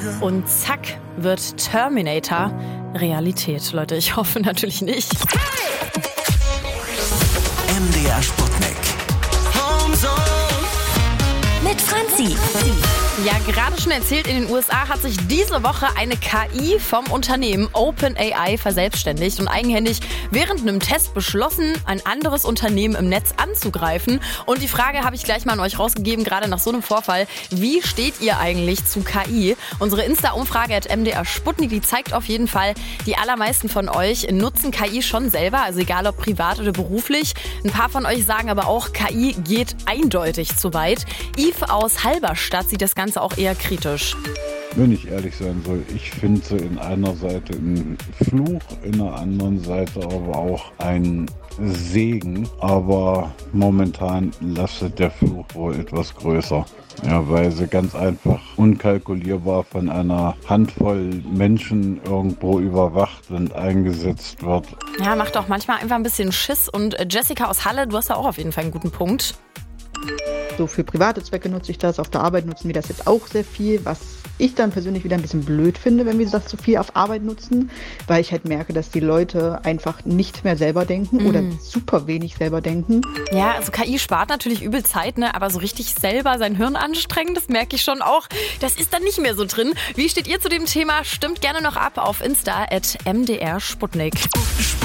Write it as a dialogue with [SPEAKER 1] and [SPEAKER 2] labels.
[SPEAKER 1] Und zack, wird Terminator Realität. Leute, ich hoffe natürlich nicht.
[SPEAKER 2] MDR Sputnik.
[SPEAKER 3] Mit Franzi.
[SPEAKER 1] Ja, gerade schon erzählt, in den USA hat sich diese Woche eine KI vom Unternehmen OpenAI verselbstständigt und eigenhändig während einem Test beschlossen, ein anderes Unternehmen im Netz anzugreifen. Und die Frage habe ich gleich mal an euch rausgegeben, gerade nach so einem Vorfall. Wie steht ihr eigentlich zu KI? Unsere Insta-Umfrage @MDR Sputnik, die zeigt auf jeden Fall, die allermeisten von euch nutzen KI schon selber, also egal ob privat oder beruflich. Ein paar von euch sagen aber auch, KI geht eindeutig zu weit. Yves aus Halberstadt sieht das Ganze auch eher kritisch.
[SPEAKER 4] Wenn ich ehrlich sein soll, ich finde sie in einer Seite ein Fluch, in der anderen Seite aber auch ein Segen. Aber momentan lastet der Fluch wohl etwas größer. Ja, weil sie ganz einfach unkalkulierbar von einer Handvoll Menschen irgendwo überwacht und eingesetzt wird.
[SPEAKER 1] Ja, macht auch manchmal einfach ein bisschen Schiss. Und Jessica aus Halle, du hast da auch auf jeden Fall einen guten Punkt.
[SPEAKER 5] So für private Zwecke nutze ich das, auf der Arbeit nutzen wir das jetzt auch sehr viel, was ich dann persönlich wieder ein bisschen blöd finde, wenn wir das so viel auf Arbeit nutzen, weil ich halt merke, dass die Leute einfach nicht mehr selber denken oder super wenig selber denken.
[SPEAKER 1] Ja, also KI spart natürlich übel Zeit, ne? Aber so richtig selber sein Hirn anstrengen, das merke ich schon auch. Das ist dann nicht mehr so drin. Wie steht ihr zu dem Thema? Stimmt gerne noch ab auf Insta @MDR Sputnik.